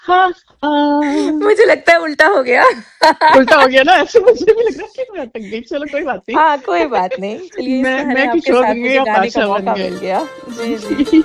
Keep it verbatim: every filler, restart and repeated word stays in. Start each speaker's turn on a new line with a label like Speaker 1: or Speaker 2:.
Speaker 1: हाँ हाँ।
Speaker 2: मुझे लगता है उल्टा हो गया।
Speaker 1: उल्टा हो गया ना, ऐसे मुझे भी लग रहा है कि मैं अटक गई, चलो कोई बात नहीं।
Speaker 2: हाँ कोई बात नहीं, चलिए इस
Speaker 1: मैं
Speaker 2: बहाने
Speaker 1: मैं
Speaker 2: आपके
Speaker 1: कुछ और
Speaker 2: साथ
Speaker 1: बन गई,
Speaker 2: मुझे
Speaker 1: आप
Speaker 2: गाने का
Speaker 1: आशा बन
Speaker 2: मौका
Speaker 1: गए।
Speaker 2: मिल गया। जी जी।
Speaker 1: जी।